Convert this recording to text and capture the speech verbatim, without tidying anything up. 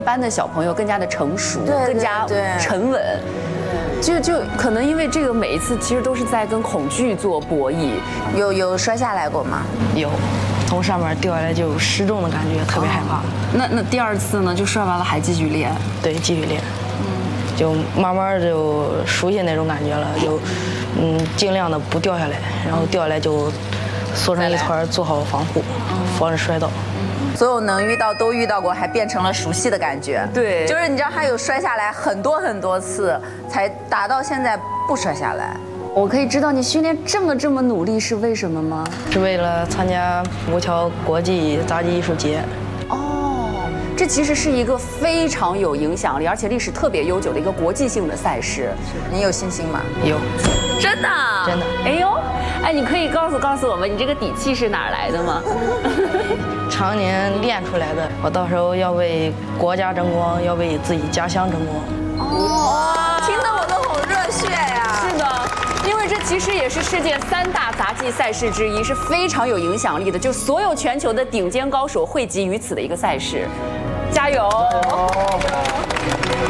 班的小朋友更加的成熟， 对更加沉稳。就就可能因为这个，每一次其实都是在跟恐惧做博弈。 有有摔下来过吗？ 有，从上面掉下来就有失重的感觉，特别害怕。 那那第二次呢？就摔完了还继续练？ 对，继续练。嗯，就慢慢就熟悉那种感觉了，就嗯尽量的不掉下来，然后掉下来就缩成一团，做好防护，防止摔倒。 所有能遇到都遇到过，还变成了熟悉的感觉。 对， 就是你知道他有摔下来很多很多次，才达到现在不摔下来。 我可以知道你训练这么这么努力是为什么吗？ 是为了参加五桥国际杂技艺术节。 哦，这其实是一个非常有影响力，而且历史特别悠久的一个国际性的赛事。 你有信心吗？ 有， 真的， 真的。 哎呦，哎，你可以告诉告诉我们，你这个底气是哪儿来的吗？ 常年练出来的，我到时候要为国家争光，要为自己家乡争光。 哦，听得我都好热血呀！ 是的，因为这其实也是世界三大杂技赛事之一，是非常有影响力的，就所有全球的顶尖高手汇集于此的一个赛事。加油！加油！